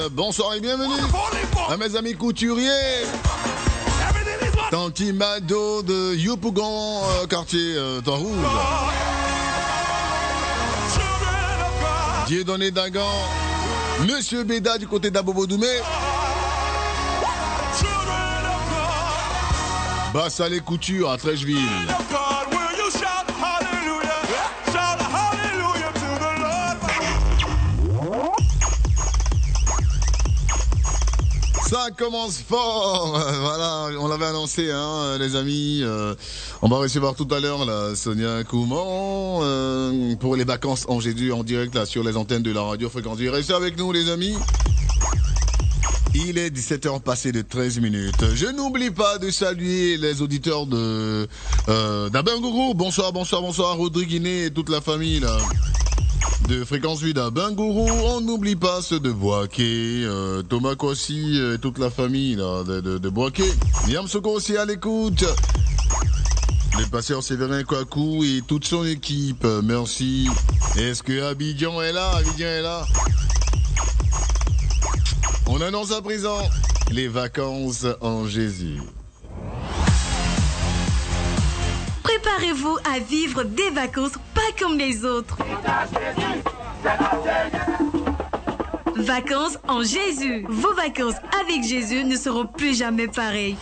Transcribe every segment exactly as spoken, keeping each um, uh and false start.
Bonsoir et bienvenue à mes amis couturiers. Tanti Mado de Yopougon, euh, quartier euh, Trois-Rouges. Dieudonné Dagan, Monsieur Béda du côté d'Abobo-Doumé. Bassa les coutures à Trècheville. Ça commence fort, voilà, on l'avait annoncé, hein, les amis. Euh, on va recevoir tout à l'heure la Sonia Kouman euh, pour les vacances en Jésus en direct là sur les antennes de la radio Fréquence Vie. Restez avec nous, les amis. Il est dix-sept heures passées de treize minutes. Je n'oublie pas de saluer les auditeurs de euh, d'Abengourou. Bonsoir, bonsoir, bonsoir, Rodriguiné et toute la famille là. De Fréquence Vie d'Abengourou, on n'oublie pas ceux de Boaké, euh, Thomas Kossi et toute la famille là, de, de, de Boaké. Yam Soko aussi à l'écoute. Le passeur Séverin Kouakou et toute son équipe, merci. Est-ce que Abidjan est là? Abidjan est là. On annonce à présent les vacances en Jésus. Préparez-vous à vivre des vacances pas comme les autres. Vacances en Jésus. Vos vacances avec Jésus ne seront plus jamais pareilles.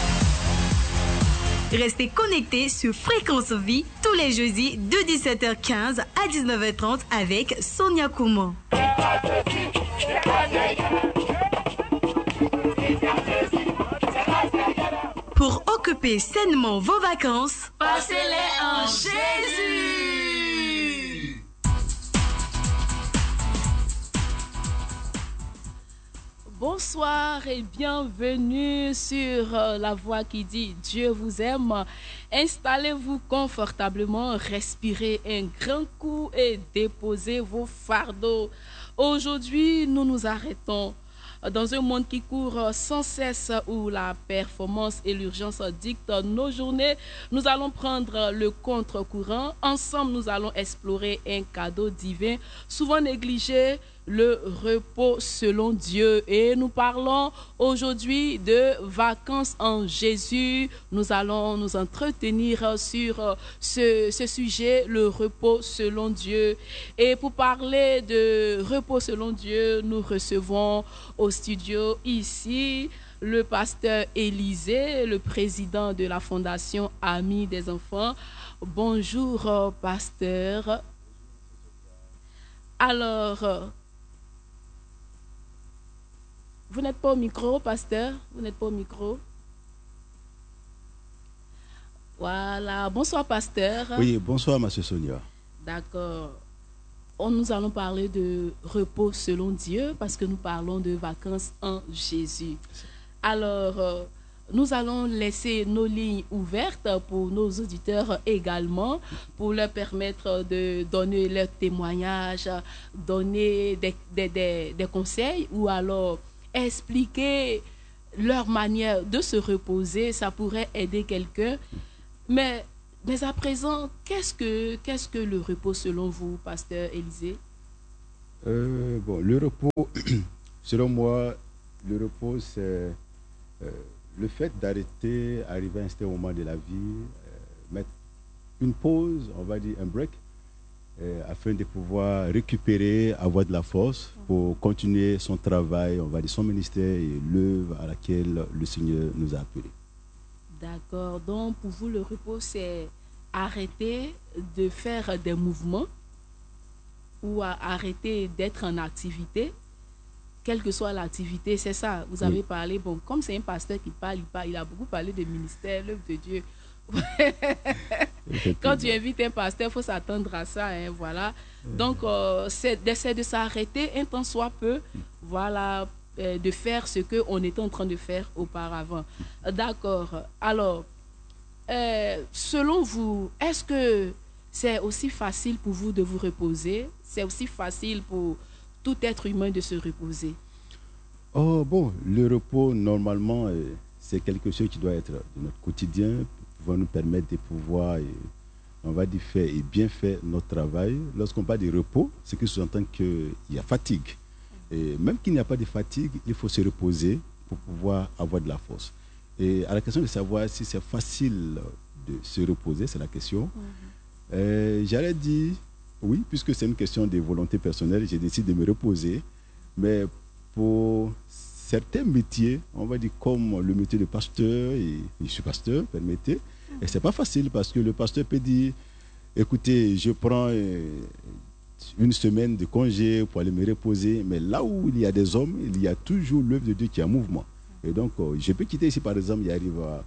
Restez connectés sur Fréquence Vie tous les jeudis de dix-sept heures quinze à dix-neuf heures trente avec Sonia Kouman. Pour occuper sainement vos vacances, passez-les en Jésus. Bonsoir et bienvenue sur La Voix qui dit Dieu vous aime. Installez-vous confortablement, respirez un grand coup et déposez vos fardeaux. Aujourd'hui, nous nous arrêtons dans un monde qui court sans cesse, où la performance et l'urgence dictent nos journées. Nous allons prendre le contre-courant. Ensemble, nous allons explorer un cadeau divin, souvent négligé, le repos selon Dieu. Et nous parlons aujourd'hui de vacances en Jésus. Nous allons nous entretenir sur ce, ce sujet, le repos selon Dieu. Et pour parler de repos selon Dieu, nous recevons au studio ici le pasteur Élisée, le président de la Fondation Amis des enfants. Bonjour, pasteur. Alors, vous n'êtes pas au micro, pasteur? Vous n'êtes pas au micro? Voilà. Bonsoir, pasteur. Oui, bonsoir, ma Sonia. D'accord. On, nous allons parler de repos selon Dieu parce que nous parlons de vacances en Jésus. Alors, euh, nous allons laisser nos lignes ouvertes pour nos auditeurs également, pour leur permettre de donner leur témoignage, donner des, des, des, des conseils ou alors expliquer leur manière de se reposer. Ça pourrait aider quelqu'un. Mais, mais à présent, qu'est-ce que, qu'est-ce que le repos selon vous, pasteur Élisée? euh, Bon, le repos, selon moi, le repos, c'est euh, le fait d'arrêter, arriver à un certain moment de la vie, euh, mettre une pause, on va dire un break, euh, afin de pouvoir récupérer, avoir de la force pour continuer son travail, on va dire son ministère et l'œuvre à laquelle le Seigneur nous a appelés. D'accord. Donc, pour vous, le repos, c'est arrêter de faire des mouvements ou arrêter d'être en activité, quelle que soit l'activité, c'est ça. Vous avez oui. parlé, bon, comme c'est un pasteur qui parle, il, parle, il a beaucoup parlé de ministère, l'œuvre de Dieu. Quand tu invites un pasteur, il faut s'attendre à ça, hein, voilà. Donc, euh, c'est d'essayer de s'arrêter un temps soit peu, voilà, euh, de faire ce qu'on était en train de faire auparavant. D'accord. Alors, euh, selon vous, est-ce que c'est aussi facile pour vous de vous reposer? C'est aussi facile pour tout être humain de se reposer? Oh, bon, le repos, normalement, euh, c'est quelque chose qui doit être de notre quotidien, va nous permettre de pouvoir, on va dire, faire et bien faire notre travail. Lorsqu'on parle de repos, c'est que sous-entend qu'il y a fatigue. Et même qu'il n'y a pas de fatigue, il faut se reposer pour pouvoir avoir de la force. Et à la question de savoir si c'est facile de se reposer, c'est la question. Mm-hmm. euh, J'allais dire oui, puisque c'est une question de volonté personnelle, j'ai décidé de me reposer. Mais pour certains métiers, on va dire comme le métier de pasteur, et je suis pasteur, permettez, mm-hmm. et c'est pas facile parce que le pasteur peut dire, écoutez, je prends une semaine de congé pour aller me reposer, mais là où il y a des hommes, il y a toujours l'œuvre de Dieu qui est en mouvement. Et donc, je peux quitter ici, par exemple, j'arrive à,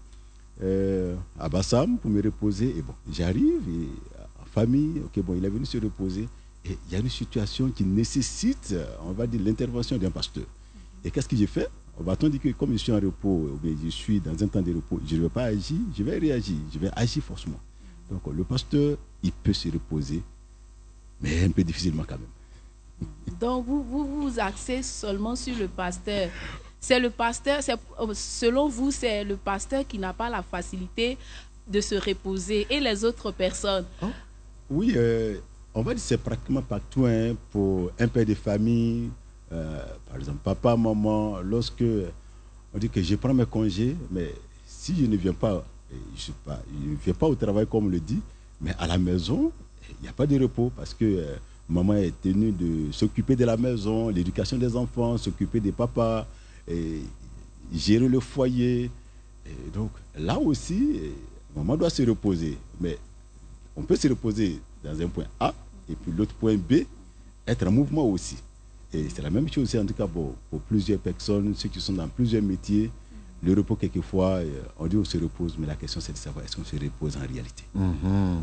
euh, à Bassam pour me reposer, et bon, j'arrive, et en famille, ok, bon, il est venu se reposer, et il y a une situation qui nécessite, on va dire, l'intervention d'un pasteur. Et qu'est-ce que j'ai fait? On va attendre que comme je suis en repos, ou bien je suis dans un temps de repos, je ne vais pas agir, je vais réagir, je vais agir forcément. Donc, le pasteur, il peut se reposer, mais un peu difficilement quand même. Donc, vous vous, vous axez seulement sur le pasteur. C'est le pasteur, c'est, selon vous, c'est le pasteur qui n'a pas la facilité de se reposer et les autres personnes. Oh, oui, euh, on va dire que c'est pratiquement partout hein, pour un père de famille, euh, par exemple, papa, maman, lorsque on dit que je prends mes congés, mais si je ne viens pas, je ne pas, viens pas au travail comme on le dit, mais à la maison, il n'y a pas de repos parce que euh, maman est tenue de s'occuper de la maison, l'éducation des enfants, s'occuper des papas, et gérer le foyer. Et donc là aussi, maman doit se reposer. Mais on peut se reposer dans un point A et puis l'autre point B, être en mouvement aussi. Et c'est la même chose aussi en tout cas pour, pour plusieurs personnes, ceux qui sont dans plusieurs métiers. Le repos, quelquefois, on dit on se repose, mais la question c'est de savoir est-ce qu'on se repose en réalité. Mm-hmm.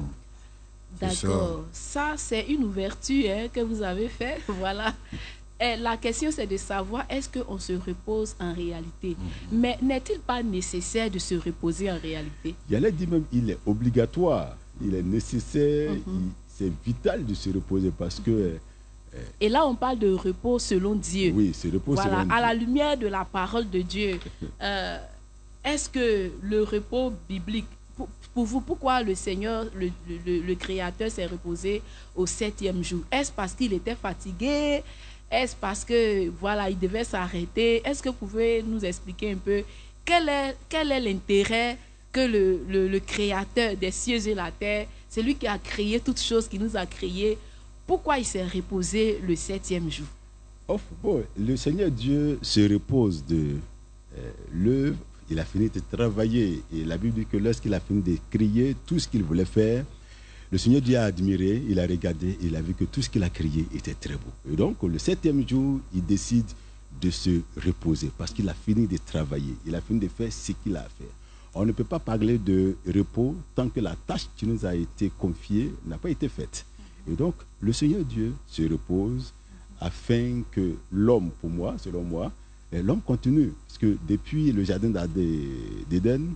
D'accord. Ça, c'est une ouverture hein, que vous avez faite. Voilà. Et la question, c'est de savoir est-ce qu'on se repose en réalité. Mm-hmm. Mais n'est-il pas nécessaire de se reposer en réalité? Il allait dire même il est obligatoire, il est nécessaire, mm-hmm. il, c'est vital de se reposer parce que... Euh, Et là, on parle de repos selon Dieu. Oui, c'est repos voilà, selon Dieu. À la lumière de la parole de Dieu, euh, est-ce que le repos biblique, pour, pour vous, pourquoi le Seigneur, le, le, le Créateur s'est reposé au septième jour? Est-ce parce qu'il était fatigué? Est-ce parce que voilà, il devait s'arrêter? Est-ce que vous pouvez nous expliquer un peu quel est, quel est l'intérêt que le, le, le Créateur des cieux et la terre, c'est lui qui a créé toutes choses, qui nous a créés, pourquoi il s'est reposé le septième jour? Oh, bon, le Seigneur Dieu se repose de euh, l'œuvre, il a fini de travailler. Et la Bible dit que lorsqu'il a fini de créer tout ce qu'il voulait faire, le Seigneur Dieu a admiré, il a regardé, il a vu que tout ce qu'il a créé était très beau. Et donc, le septième jour, il décide de se reposer parce qu'il a fini de travailler, il a fini de faire ce qu'il a à faire. On ne peut pas parler de repos tant que la tâche qui nous a été confiée n'a pas été faite. Et donc, le Seigneur Dieu se repose afin que l'homme, pour moi, selon moi, l'homme continue. Parce que depuis le jardin d'Éden,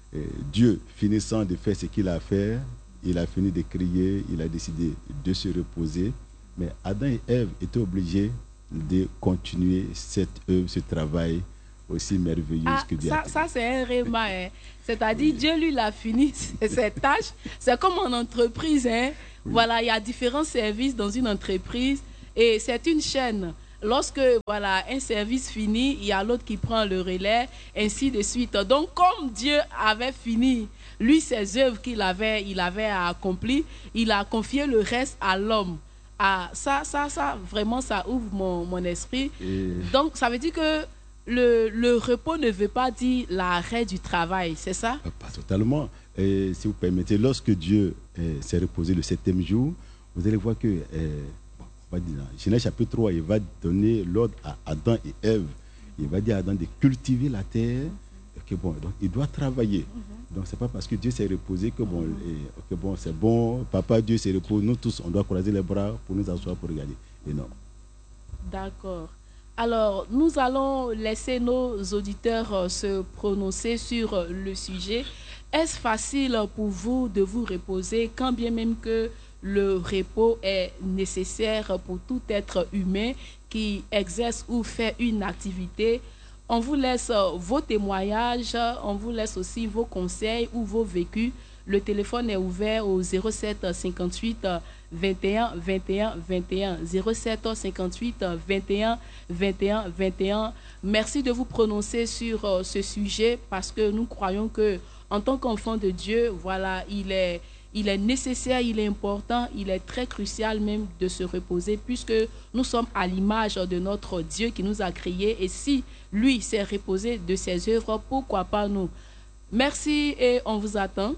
Dieu, finissant de faire ce qu'il a à faire, il a fini de crier, il a décidé de se reposer. Mais Adam et Ève étaient obligés de continuer cette œuvre, ce travail aussi merveilleux ah, que Dieu ça, a fait. Ça, c'est un réma. Hein. C'est-à-dire, oui. Dieu, lui, il a fini cette tâche. C'est comme en entreprise. Hein. Oui. Voilà, il y a différents services dans une entreprise et c'est une chaîne. Lorsque voilà, un service finit, il y a l'autre qui prend le relais, ainsi de suite. Donc, comme Dieu avait fini, lui, ses œuvres qu'il avait, il avait accompli, il a confié le reste à l'homme. Ah, ça, ça, ça, vraiment, ça ouvre mon, mon esprit. Et... Donc, ça veut dire que le, le repos ne veut pas dire l'arrêt du travail, c'est ça? Pas totalement. Et si vous permettez, lorsque Dieu euh, s'est reposé le septième jour, vous allez voir que, euh, bon, on va dire, dans Genèse chapitre trois, il va donner l'ordre à Adam et Ève. Il va dire à Adam de cultiver la terre. Okay, bon, donc, il doit travailler. Mm-hmm. Donc, ce n'est pas parce que Dieu s'est reposé que bon, et, okay, bon, c'est bon, papa Dieu s'est reposé, nous tous, on doit croiser les bras pour nous asseoir pour regarder. Et non. D'accord. Alors, nous allons laisser nos auditeurs euh, se prononcer sur euh, le sujet. Est-ce facile pour vous de vous reposer, quand bien même que le repos est nécessaire pour tout être humain qui exerce ou fait une activité? On vous laisse vos témoignages, on vous laisse aussi vos conseils ou vos vécus Le téléphone est ouvert au zéro sept cinquante-huit vingt et un vingt et un vingt et un. zéro sept cinquante-huit vingt et un vingt et un vingt et un. Merci de vous prononcer sur euh, ce sujet parce que nous croyons que en tant qu'enfant de Dieu, voilà, il est, il est nécessaire, il est important, il est très crucial même de se reposer puisque nous sommes à l'image de notre Dieu qui nous a créés et si lui s'est reposé de ses œuvres, pourquoi pas nous? Merci et on vous attend.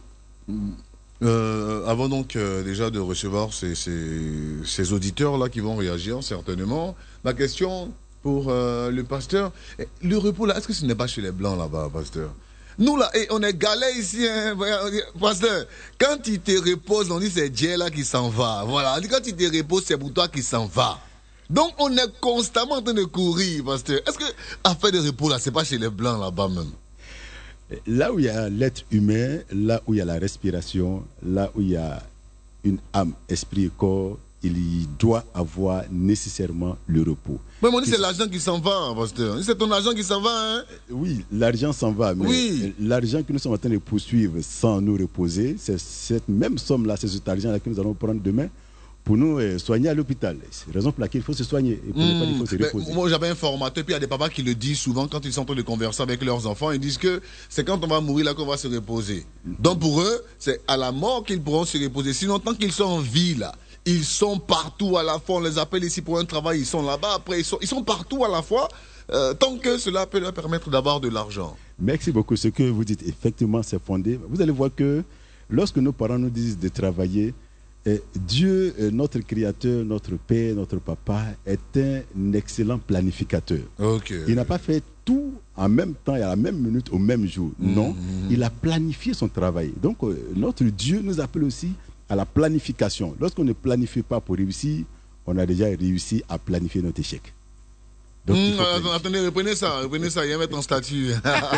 Euh, avant donc euh, déjà de recevoir ces, ces, ces auditeurs-là qui vont réagir certainement, ma question pour euh, le pasteur, le repos là, est-ce que ce n'est pas chez les Blancs là-bas, pasteur? Nous là, et on est galets ici, hein, pasteur, quand il te repose, on dit c'est Dieu là qui s'en va, voilà, on dit quand il te repose, c'est pour toi qui s'en va. Donc on est constamment en train de courir, pasteur. Est-ce que affaire de repos là, c'est pas chez les Blancs là-bas même? Là où il y a l'être humain, là où il y a la respiration, là où il y a une âme, esprit et corps, il doit avoir nécessairement le repos. Mais on dit c'est l'argent qui s'en va, pasteur. C'est ton argent qui s'en va, hein? Oui, l'argent s'en va, mais oui. L'argent que nous sommes en train de poursuivre sans nous reposer, c'est cette même somme-là, c'est cet argent-là que nous allons prendre demain pour nous euh, soigner à l'hôpital. C'est la raison pour laquelle il faut se soigner et pour mmh. ne pas il faut se reposer. Moi, j'avais un formateur, puis il y a des papas qui le disent souvent quand ils sont en train de converser avec leurs enfants. Ils disent que c'est quand on va mourir là qu'on va se reposer. Mmh. Donc pour eux, c'est à la mort qu'ils pourront se reposer. Sinon, tant qu'ils sont en vie là, ils sont partout à la fois. On les appelle ici pour un travail, ils sont là-bas. Après, ils sont, ils sont partout à la fois. Euh, tant que cela peut leur permettre d'avoir de l'argent. Merci beaucoup. Ce que vous dites, effectivement, c'est fondé. Vous allez voir que lorsque nos parents nous disent de travailler, eh, Dieu, eh, notre Créateur, notre Père, notre Papa, est un excellent planificateur. Okay. Il n'a pas fait tout en même temps et à la même minute, au même jour. Mm-hmm. Non, il a planifié son travail. Donc, euh, notre Dieu nous appelle aussi à la planification. Lorsqu'on ne planifie pas pour réussir, on a déjà réussi à planifier notre échec. Donc, mmh, attendez, reprenez ça, reprenez ça, il va mettre en statut.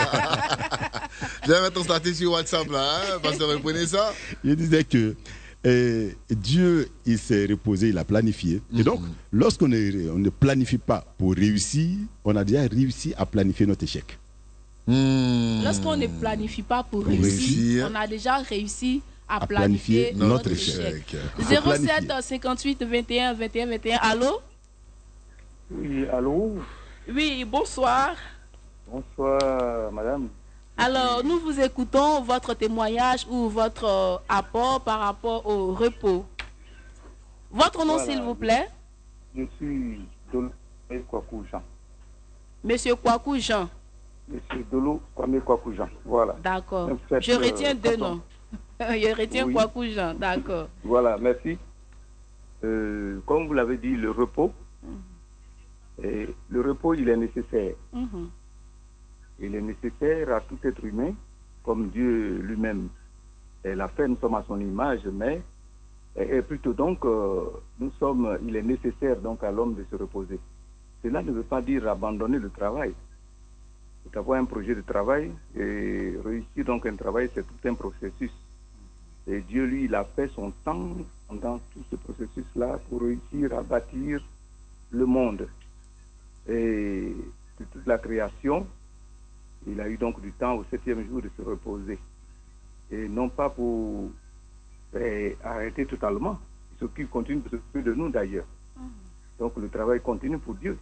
Je vais mettre en statut sur WhatsApp là, hein, parce que reprenez ça. Je disais que euh, Dieu, il s'est reposé, il a planifié. Mmh. Et donc, lorsqu'on ne, on ne planifie pas pour réussir, on a déjà réussi à planifier notre échec. Mmh. Lorsqu'on ne planifie pas pour, pour réussir, réussir, on a déjà réussi à, à planifier, planifier notre, notre échec. échec. zéro sept cinquante-huit vingt et un vingt et un vingt et un, allô? Oui, allô? Oui, bonsoir. Bonsoir, madame. Alors, nous vous écoutons votre témoignage ou votre euh, apport par rapport au repos. Votre nom, voilà, s'il vous plaît? Je suis Dolo Kwaku Jean. Monsieur Kwaku Jean. Monsieur Dolo Kwaku Jean, voilà. D'accord. Je retiens euh, deux noms. Je retiens oui. Kwaku Jean, d'accord. Voilà, merci. Euh, comme vous l'avez dit, le repos. Et le repos, il est nécessaire. Mm-hmm. Il est nécessaire à tout être humain, comme Dieu lui-même l'a fait. Nous sommes à son image, mais et, et plutôt donc, euh, nous sommes, il est nécessaire donc à l'homme de se reposer. Cela ne veut pas dire abandonner le travail. C'est avoir un projet de travail et réussir donc un travail, c'est tout un processus. Et Dieu, lui, il a fait son temps dans tout ce processus-là pour réussir à bâtir le monde. Et de toute la création, il a eu donc du temps au septième jour de se reposer. Et non pas pour eh, arrêter totalement. Il s'occupe, continue de s'occuper de nous d'ailleurs. Mmh. Donc le travail continue pour Dieu.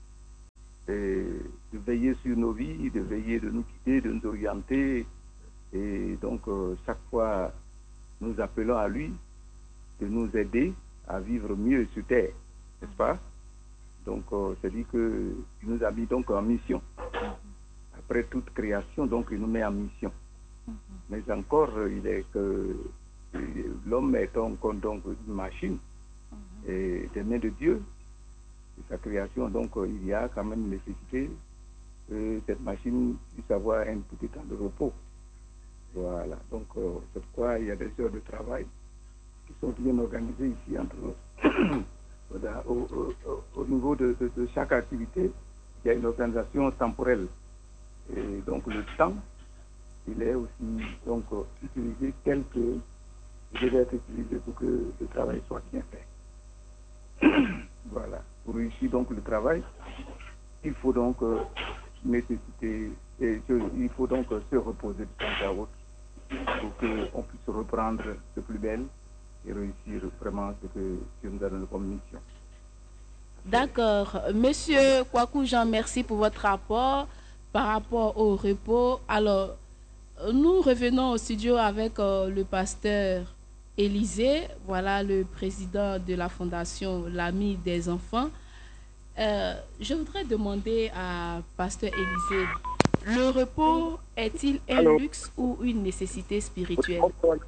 Et de veiller sur nos vies, de veiller, de nous guider, de nous orienter. Et donc euh, chaque fois, nous appelons à lui de nous aider à vivre mieux sur terre. N'est-ce pas? Donc, euh, c'est-à-dire qu'il nous a mis donc en mission. Après toute création, donc, il nous met en mission. Mais encore, il est que l'homme est donc, donc une machine. Et des mains de Dieu, de sa création, donc, il y a quand même nécessité que cette machine puisse avoir un petit temps de repos. Voilà. Donc, euh, c'est pourquoi il y a des heures de travail qui sont bien organisées ici entre nous. Au, au, au niveau de, de, de chaque activité, il y a une organisation temporelle. Et donc le temps, il est aussi donc, utilisé tel que il devait être utilisé pour que le travail soit bien fait. Voilà. Pour réussir donc le travail, il faut donc euh, nécessiter, et il faut donc euh, se reposer de temps à autre. pour qu'on puisse reprendre de plus belle et réussir vraiment ce que Dieu nous a donné comme mission. D'accord. Monsieur Kwaku Jean, merci pour votre rapport par rapport au repos. Alors, nous revenons au studio avec euh, le pasteur Élisée, voilà le président de la fondation L'Ami des enfants. Euh, je voudrais demander à pasteur Élisée, le repos est-il un Allô? luxe ou une nécessité spirituelle? Bonsoir.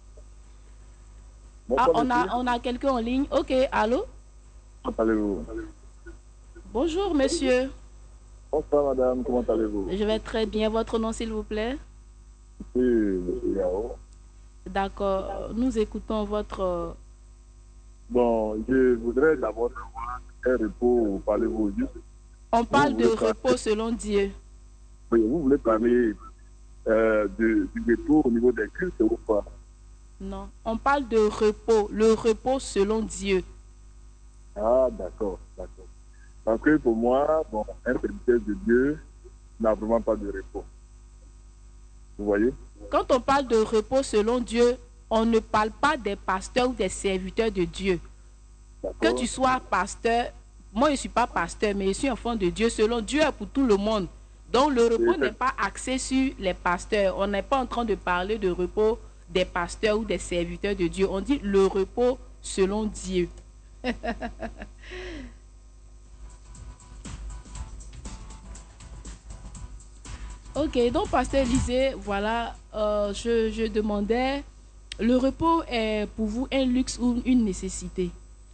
Ah, Bonsoir, on a, monsieur. on a quelqu'un en ligne. Ok, allô? Comment allez-vous? Bonjour, monsieur. Bonsoir, madame. Comment allez-vous? Je vais très bien. Votre nom, s'il vous plaît? Oui, monsieur Yao. D'accord. Nous écoutons votre... Bon, je voudrais d'abord avoir un repos. Parlez-vous juste? On parle Vous de voulez parler- repos selon Dieu. Oui, vous voulez parler euh, de, du repos au niveau des cultes ou pas? Non. On parle de repos. Le repos selon Dieu. Ah, d'accord, d'accord. Parce que pour moi, bon, un serviteur de Dieu n'a vraiment pas de repos. Vous voyez? Quand on parle de repos selon Dieu, on ne parle pas des pasteurs ou des serviteurs de Dieu. Que D'accord. tu sois pasteur, moi je ne suis pas pasteur, mais je suis enfant de Dieu. Selon Dieu est pour tout le monde. Donc le repos Oui, n'est pas axé sur les pasteurs. On n'est pas en train de parler de repos des pasteurs ou des serviteurs de Dieu. On dit le repos selon Dieu. Ok, donc pasteur Élisée, voilà, euh, je, je demandais, le repos est pour vous un luxe ou une nécessité?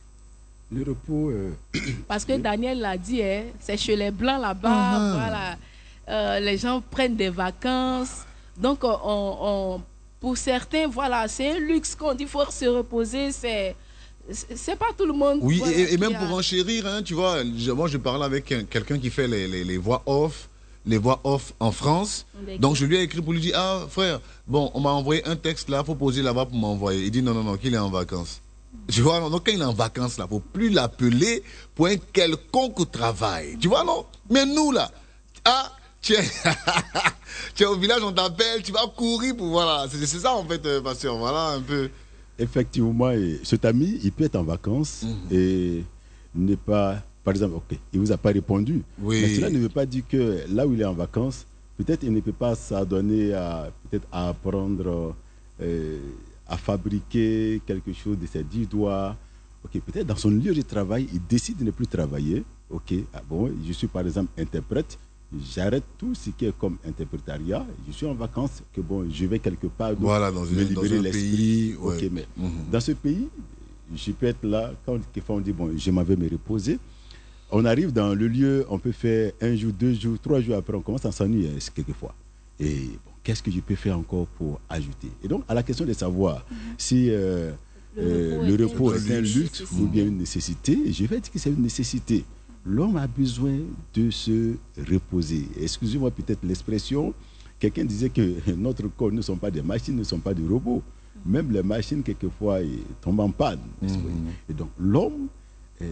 Le repos, euh, Parce que Daniel l'a dit, hein, c'est chez les Blancs là-bas, Mhm. voilà. Euh, les gens prennent des vacances. Donc, on, on- pour certains, voilà, c'est un luxe qu'on dit, il faut se reposer. C'est, c'est pas tout le monde. Oui, voilà, et, et qui même a- pour enchérir, hein, tu vois, je- moi je parlais avec un- quelqu'un qui fait les, les- les voix off, les voix off en France. D'accord. Donc je lui ai écrit pour lui dire, ah frère, bon, on m'a envoyé un texte là, faut poser là-bas pour m'envoyer. Il dit non, non, non, qu'il est en vacances. Tu vois, non, donc quand il est en vacances là, faut plus l'appeler pour un quelconque travail. Tu vois, non? Mais nous là, ah, tu es, tu es au village, on t'appelle, tu vas courir pour, voilà. C'est c'est ça en fait, euh, pasteur, voilà un peu. effectivement, et cet ami, il peut être en vacances Mhm. et ne pas, par exemple, ok, il vous a pas répondu. Oui. Mais cela ne veut pas dire que là où il est en vacances, peut-être il ne peut pas s'adonner à peut-être à apprendre euh, à fabriquer quelque chose de ses dix doigts. Ok, peut-être dans son lieu de travail, il décide de ne plus travailler. Ok, ah bon, je suis par exemple interprète. J'arrête tout ce qui est comme interprétariat. Je suis en vacances, que bon, je vais quelque part d'autre Voilà, dans, me une, dans libérer un l'esprit. pays. ouais. Ok, mais Mhm. dans ce pays, je peux être là, quand quelquefois on dit, bon, je m'en vais me reposer. On arrive dans le lieu, on peut faire un jour, deux jours, trois jours après, on commence à s'ennuyer hein, quelquefois. Et bon, qu'est-ce que je peux faire encore pour ajouter? Et donc, à la question de savoir si euh, Le euh, repos le est repos un est un luxe, luxe nécessité. ou bien une nécessité, je vais dire que c'est une nécessité. L'homme a besoin de se reposer. Excusez-moi peut-être l'expression, quelqu'un disait que notre corps ne sont pas des machines, ne sont pas des robots. Même les machines, quelquefois, ils tombent en panne. n'est-ce pas? Mhm. Et donc, l'homme, euh,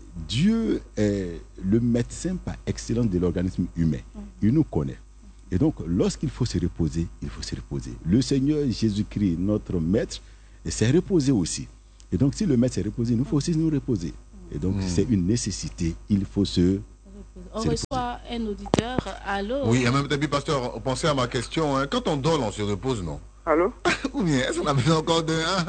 Dieu est le médecin par excellence de l'organisme humain. Il nous connaît. Et donc, lorsqu'il faut se reposer, il faut se reposer. Le Seigneur Jésus-Christ, notre maître, s'est reposé aussi. Et donc, si le maître s'est reposé, nous faut aussi nous reposer. Et donc, Mm. c'est une nécessité. Il faut se... On C'est le reçoit un auditeur. Allô? Oui, et même depuis, pasteur, pensez à ma question. Hein. Quand on dort, on se repose, non? Allô? Ou bien, est-ce qu'on a besoin encore de... Ah,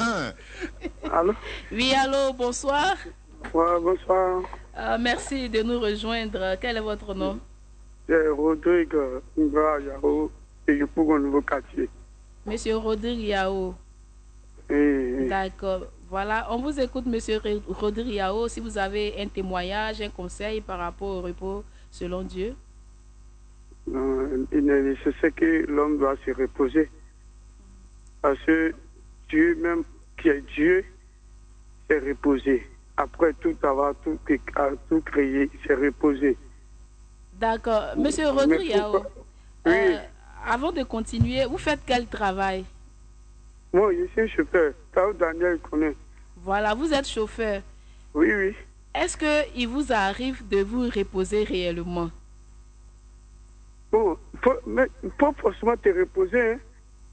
ah. Allô? Oui, allô, bonsoir. Ouais, bonsoir. Euh, merci de nous rejoindre. Quel est votre nom? C'est Rodrigue Mbra Yao et je pour un nouveau quartier. Monsieur Rodrigue Yao. Et, et, D'accord. Voilà, on vous écoute, Monsieur Re- Rodrigue Yao. Si vous avez un témoignage, un conseil par rapport au repos selon Dieu. euh, il est nécessaire que l'homme doit se reposer. Parce que Dieu, même qui est Dieu, s'est reposé. Après tout avoir tout, cré- a tout créé, il s'est reposé. D'accord. Monsieur Rodrigue Mais Yao, pourquoi- Oui, euh, avant de continuer, vous faites quel travail? moi je suis chauffeur. Tao Daniel connaît. Voilà, vous êtes chauffeur. Oui, oui. Est-ce qu'il vous arrive de vous reposer réellement? Bon, faut, mais, pas forcément te reposer. Hein.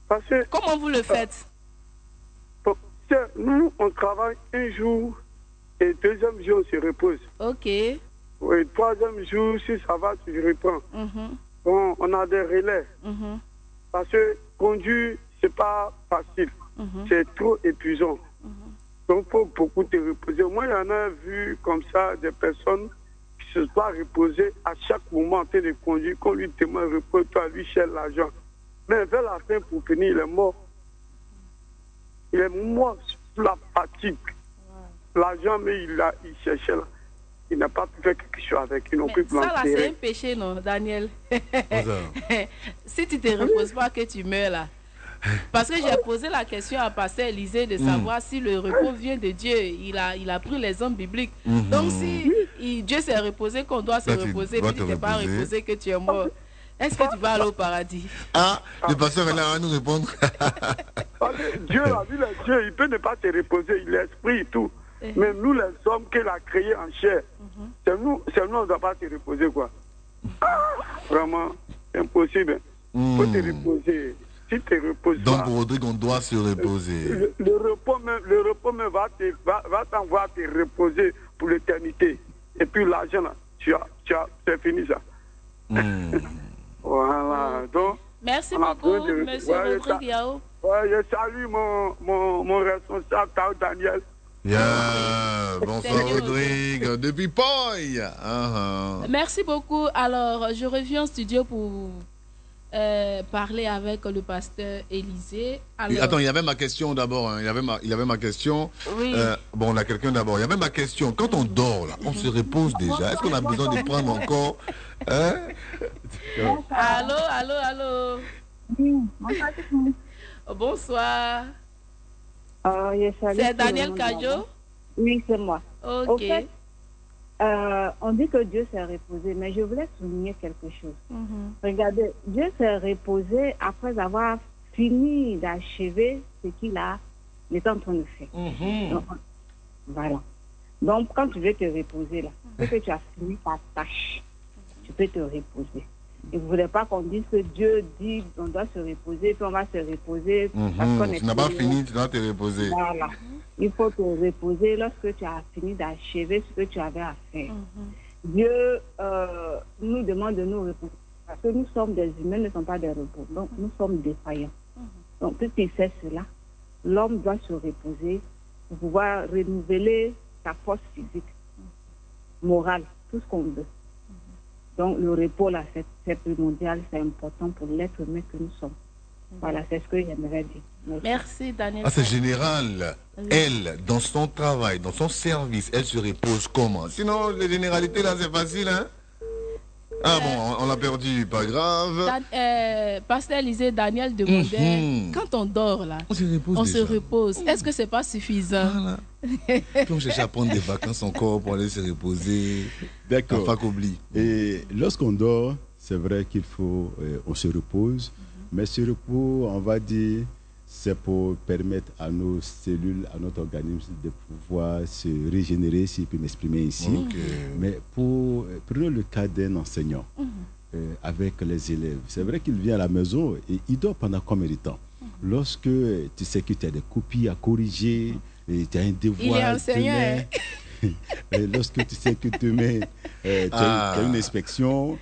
Parce que, Comment vous le faites? euh, nous, on travaille un jour et deuxième jour, on se repose. Ok. Oui, troisième jour, si ça va, tu reprends. Mhm. Bon, on a des relais. Mhm. Parce que conduire, c'est pas facile. Mhm. C'est trop épuisant. Donc, il faut beaucoup te reposer. Moi, il y en a vu comme ça des personnes qui se sont reposées à chaque moment en train de conduire. Qu'on lui demande repose-toi, lui cherche l'argent. Mais vers la fin, pour finir, il est mort. Il est mort sous la fatigue. L'argent, mais il, a, il cherchait là. Il n'a pas pu faire quelque chose avec. Ils n'ont Mais pu ça, là, l'enterrer. c'est un péché, non, Daniel? ça. Si tu ne te reposes pas, que tu meurs là. Parce que j'ai posé la question à Pasteur Élisée de savoir si le repos vient de Dieu. Il a, il a pris l'exemple biblique. Mhm. Donc, si il- Dieu s'est reposé, qu'on doit se Là, tu reposer, dois puis tu te t'es pas reposer. reposé, que tu es mort, est-ce que tu vas aller au paradis? Ah, le pasteur est là à nous répondre. Parce que Dieu, la vie, est Dieu, il peut ne pas te reposer, il est esprit et tout. Eh. Mais nous, les hommes qu'il a créés en chair, c'est nous, c'est nous, on ne doit pas te reposer, quoi. Vraiment, c'est impossible. Il faut te Hmm. reposer. Si tu te reposes Donc, pas, pour Rodrigue, on doit se reposer. le, le repos même, le repos même va, te, va, va t'envoyer te reposer pour l'éternité. Et puis l'argent, là, tu as, tu as, c'est fini ça. Hmm. Voilà. Donc, Merci on a beaucoup, besoin de- monsieur ouais, Rodrigue ça- Yao. ouais, je salue mon, mon, mon responsable, Tao Daniel. Yeah. Bonsoir, Salut, Rodrigue. Depuis Poy. Ah, ah. Merci beaucoup. Alors, je reviens au studio pour euh, parler avec le pasteur Élisée. Alors, Attends, il y avait ma question d'abord. Hein. Il, y avait ma, il y avait ma question. Oui. Euh, bon, on a quelqu'un d'abord. Il y avait ma question. Quand on dort, là, on se repose déjà. Est-ce qu'on a besoin de prendre encore hein? Allô, allô, allô. Bonsoir. Euh, je salue C'est tout le Daniel monde Kajo? là-bas. Oui, c'est moi. Au Ok. fait, euh, on dit que Dieu s'est reposé, mais je voulais souligner quelque chose. Mhm. Regardez, Dieu s'est reposé après avoir fini d'achever ce qu'il a, il est en train de faire. Donc, voilà. Donc, quand tu veux te reposer, là, c'est que tu as fini ta tâche. Tu peux te reposer. Et vous ne voulez pas qu'on dise que Dieu dit qu'on doit se reposer, puis on va se reposer. parce qu'on Mhm. est Tu n'as pas plus- fini, tu dois te reposer. Voilà. Il faut te reposer lorsque tu as fini d'achever ce que tu avais à faire. Dieu euh, nous demande de nous reposer. Parce que nous sommes des humains, nous ne sommes pas des robots. Donc, nous sommes défaillants. Donc, puisqu'il sait cela, l'homme doit se reposer pour pouvoir renouveler sa force physique, morale, tout ce qu'on veut. Donc, le repos, là, c'est, c'est primordial, c'est important pour l'être humain que nous sommes. Voilà, c'est ce que j'aimerais dire. Merci. Merci, Daniel. Ah, c'est général. Elle, dans son travail, dans son service, elle se repose comment? Sinon, les généralités, là, c'est facile, hein? Ah bon, on, on l'a perdu, pas grave. Dan- euh, Pasteur Élisée, Daniel demandait, Mhm. quand on dort là, On se repose on déjà. se repose. Est-ce que c'est pas suffisant? Voilà. Puis on cherche à prendre des vacances encore pour aller se reposer. D'accord. Pas qu'oublie. Et lorsqu'on dort, c'est vrai qu'il faut, euh, on se repose, mais ce repos, on va dire, c'est pour permettre à nos cellules, à notre organisme de pouvoir se régénérer, si je peux m'exprimer ici. Ok. Mais pour, euh, prenons le cas d'un enseignant euh, avec les élèves. C'est vrai qu'il vient à la maison et il dort pendant combien de temps? Lorsque euh, tu sais que tu as des copies à corriger, et tu as un devoir. Il est enseignant, demain, et lorsque tu sais que demain, euh, tu, as, Ah. tu as une inspection,